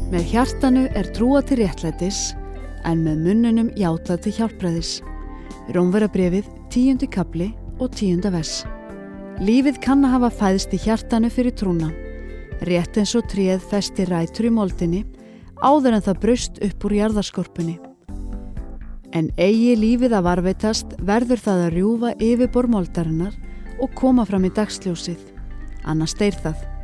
Með hjartanu er trúað til réttlætis, en með munnunum játað til hjálpræðis. Rómverjabréfið, 10. kafli og 10. vers. Lífið kann að hafa fæðst í hjartanu fyrir trúna, rétt eins og tréð festi rætur í moldinni, áður en það braust upp úr jarðarskorpunni. En eigi lífið að varðveitast verður það að rjúfa yfirborð moldarinnar og koma fram í dagsljósið, annars deyr það.